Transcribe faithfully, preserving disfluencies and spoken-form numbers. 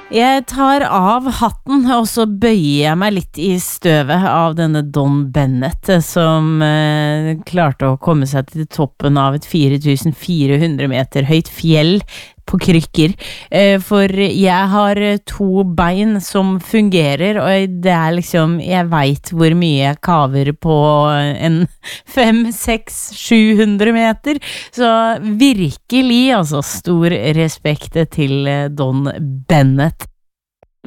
Jeg tar av hatten, og så bøyer jeg meg litt i støvet av denne Don Bennett, som eh, klarte å komme seg til toppen av et fire tusen fire hundre meter høyt fjell på krykker. Eh, for jeg har to bein som fungerer, og det er liksom, jeg vet hvor mye jeg kaver på en fem, seks, sju hundre meter. Så virkelig, altså, stor respekt til Don Bennett.